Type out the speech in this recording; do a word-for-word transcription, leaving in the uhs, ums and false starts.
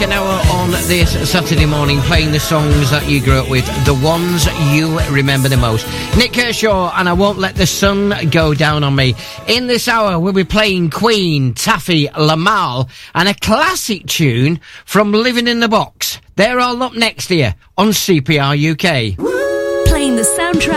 second hour on this Saturday morning, playing the songs that you grew up with, the ones you remember the most. Nick Kershaw and I Won't Let the Sun Go Down on Me. In this hour, we'll be playing Queen, Taffy, Lamal, and a classic tune from Living in the Box. They're all up next here on C P R U K. Playing the soundtrack